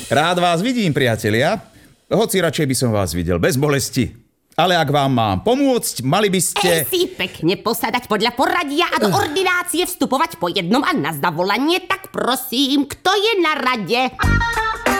Rád vás vidím, priatelia. Hoci radšej by som vás videl bez bolesti. Ale ak vám mám pomôcť, mali by ste... si pekne posadať podľa poradia a do ordinácie vstupovať po jednom a na zavolanie, tak prosím, kto je na rade?